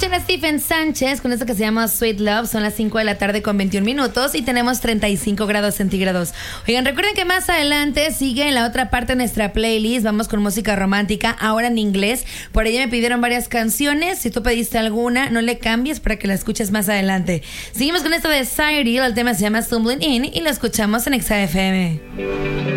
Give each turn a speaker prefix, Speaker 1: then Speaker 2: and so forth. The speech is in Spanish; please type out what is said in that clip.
Speaker 1: escuchan a Stephen Sánchez con esto que se llama Sweet Love. Son las 5 de la tarde con 21 minutos y tenemos 35 grados centígrados. Oigan, recuerden que más adelante sigue en la otra parte de nuestra playlist. Vamos con música romántica, ahora en inglés. Por ella me pidieron varias canciones. Si tú pediste alguna, no le cambies para que la escuches más adelante. Seguimos con esto de Cyril. El tema se llama Stumbling In y lo escuchamos en XFM.